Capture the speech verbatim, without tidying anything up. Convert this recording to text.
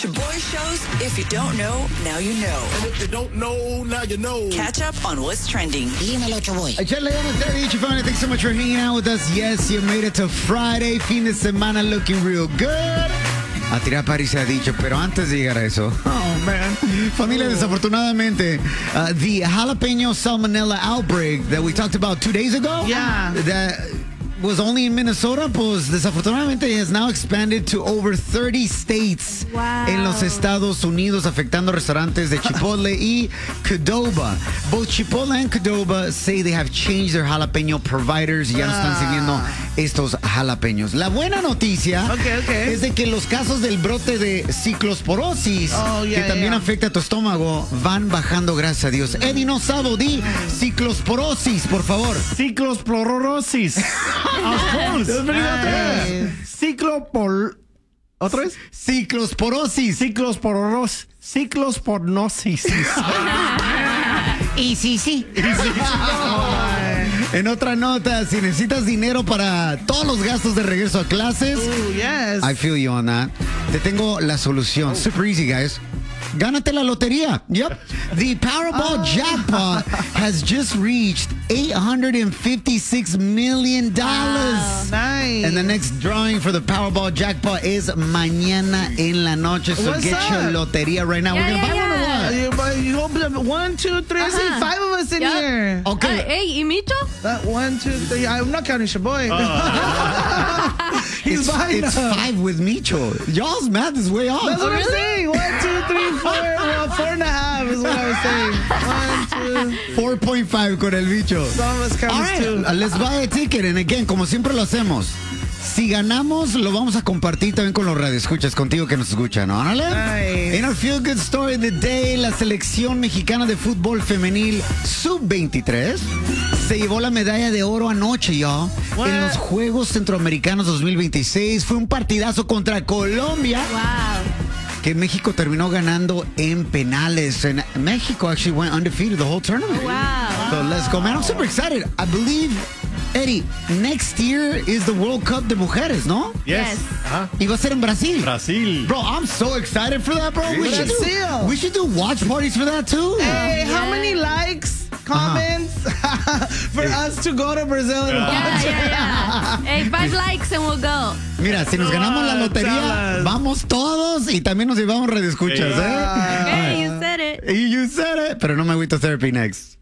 Shaboy Shows. If you don't know, now you know. And if you don't know, now you know. Catch up on what's trending. Dímelo, Chaboy. Echarle ganas, Daddy, family. Thanks so much for hanging out with us. Yes, you made it to Friday. Fin de semana looking real good. A tirar París se ha dicho, pero antes de llegar a eso, oh man, familia, desafortunadamente, uh, the jalapeno salmonella outbreak that we talked about two days ago, Yeah. that was only in Minnesota, pues desafortunadamente has now expanded to over thirty states Wow. en los Estados Unidos, afectando restaurantes de Chipotle y Qdoba. Both Chipotle and Qdoba say they have changed their jalapeno providers y ya no están sirviendo estos jalapeños. La buena noticia Okay, okay. es de que los casos del brote de ciclosporosis, Oh, yeah, que también yeah. afecta a tu estómago, van bajando, gracias a Dios. Eddie, no sabo, di ciclosporosis, por favor. Ciclosporosis. Of course. Nice. Ciclopol... ¿Otra vez? Ciclosporosis. Ciclosporos... Ciclospornosis. Y sí, sí. En otra nota, si necesitas dinero para todos los gastos de regreso a clases, Ooh, yes. I feel you on that. Te tengo la solución. Super easy, guys. Gánate la lotería. Yep. The Powerball jackpot has just reached eight hundred fifty-six million dollars. Nice. And the next drawing for the Powerball jackpot is mañana en la noche. So What's get up? your lotería right now. Yeah, We're going to yeah, buy one or yeah. what? You, but you open up one, two, three. I see Uh-huh. five of us in Yup. here. Okay. Ay, ey, ¿y Micho? That one, two, three. I'm not counting Shaboy. He's It's, behind it's us. five with Micho. Y'all's math is way off. That's what I'm saying. One, two, three, four. Well, four and a half is what I was saying. One, two. four point five con el bicho. Some of us counts All right, two. let's buy a ticket. And again, como siempre lo hacemos, si ganamos, lo vamos a compartir también con los radioescuchas, contigo que nos escuchan, ¿no? Órale. Nice. En our Feel Good Story of the Day, la selección mexicana de fútbol femenil sub veintitrés se llevó la medalla de oro anoche, y'all, What? en los Juegos Centroamericanos dos mil veintiséis. Fue un partidazo contra Colombia, Wow. que México terminó ganando en penales. And Mexico actually went undefeated the whole tournament. Wow. So let's go, man. I'm super excited. I believe, Eddie, next year is the World Cup de mujeres, ¿no? Yes. Ajá. Y va a ser en Brasil. Brasil. Bro, I'm so excited for that, bro. We should, do, Brazil. we should do watch parties for that, too. Hey, how Yeah. many likes, comments for us to go to Brazil and Yeah, watch? yeah, yeah. Hey, five likes and we'll go. Mira, si nos ganamos la lotería, Chalas. vamos todos y también nos llevamos radioescuchas, ¿eh? Hey, you said it. You said it. Pero no me agüito therapy next.